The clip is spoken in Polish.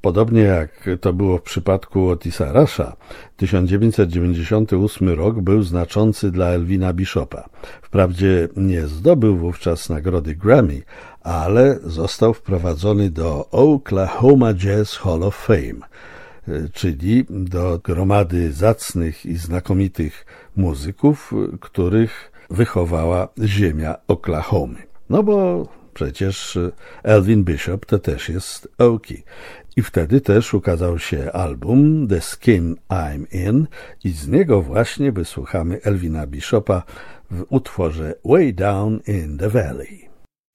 Podobnie jak to było w przypadku Otisa Rusha, 1998 rok był znaczący dla Elvina Bishopa. Wprawdzie nie zdobył wówczas nagrody Grammy, ale został wprowadzony do Oklahoma Jazz Hall of Fame, czyli do gromady zacnych i znakomitych muzyków, których wychowała ziemia Oklahomy. No bo przecież Elvin Bishop to też jest Okie. I wtedy też ukazał się album The Skin I'm In i z niego właśnie wysłuchamy Elvina Bishopa w utworze Way Down in the Valley.